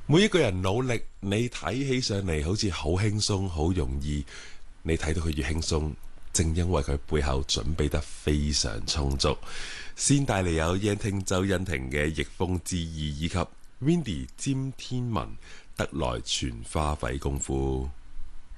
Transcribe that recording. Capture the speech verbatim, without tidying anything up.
每一個人努力，你睇起上嚟好似好輕鬆、好容易。你睇到佢越輕鬆，正因為佢背後準備得非常充足。先帶嚟有燕聽周欣婷嘅逆風之意，以及 Windy 詹天文得來全花費功夫。